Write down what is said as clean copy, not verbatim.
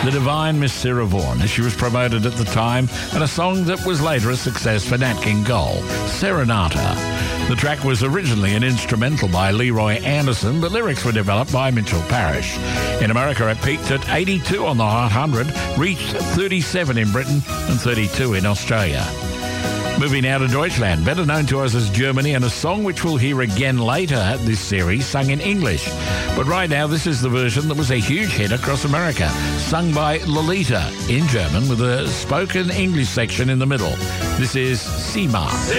The Divine Miss Sarah Vaughan, as she was promoted at the time, and a song that was later a success for Nat King Cole, Serenata. The track was originally an instrumental by Leroy Anderson, but lyrics were developed by Mitchell Parish. In America, it peaked at 82 on the Hot 100, reached 37 in Britain and 32 in Australia. Moving now to Deutschland, better known to us as Germany, and a song which we'll hear again later this series, sung in English. But right now, this is the version that was a huge hit across America, sung by Lolita in German with a spoken English section in the middle. This is Sima.